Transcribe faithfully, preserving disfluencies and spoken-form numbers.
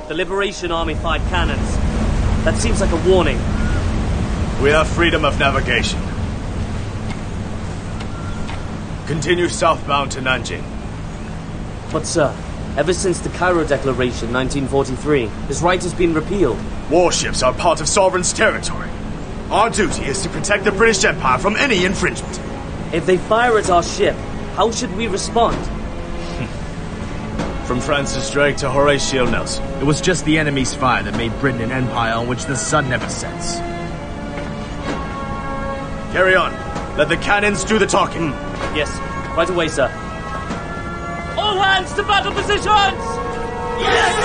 The Liberation Army fired cannons. That seems like a warning. We have freedom of navigation. Continue southbound to Nanjing. But sir, ever since the Cairo Declaration, nineteen forty-three, this right has been repealed. Warships are part of sovereign's territory. Our duty is to protect the British Empire from any infringement. If they fire at our ship, how should we respond? From Francis Drake to Horatio Nelson. It was just the enemy's fire that made Britain an empire on which the sun never sets. Carry on. Let the cannons do the talking. Mm. Yes, right away, sir. All hands to battle positions! Yes!